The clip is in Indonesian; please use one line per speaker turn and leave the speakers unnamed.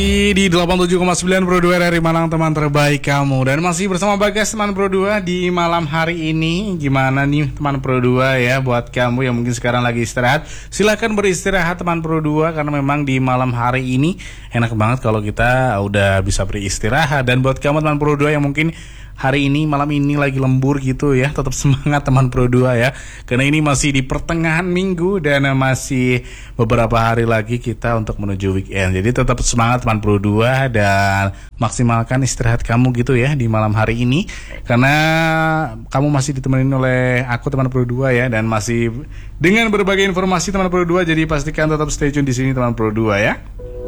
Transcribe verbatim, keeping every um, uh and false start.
Di delapan puluh tujuh koma sembilan Pro dua R R I Malang, teman terbaik kamu. Dan masih bersama Bagas, teman Pro dua di malam hari ini. Gimana nih teman Pro dua ya, buat kamu yang mungkin sekarang lagi istirahat, silakan beristirahat teman Pro dua, karena memang di malam hari ini enak banget kalau kita udah bisa beristirahat. Dan buat kamu teman Pro dua yang mungkin hari ini, malam ini lagi lembur gitu ya, tetap semangat teman Pro dua ya, karena ini masih di pertengahan minggu dan masih beberapa hari lagi kita untuk menuju weekend. Jadi tetap semangat teman Pro dua dan maksimalkan istirahat kamu gitu ya di malam hari ini, karena kamu masih ditemenin oleh aku teman Pro dua ya, dan masih dengan berbagai informasi teman Pro dua. Jadi pastikan tetap stay tune di sini teman Pro dua ya.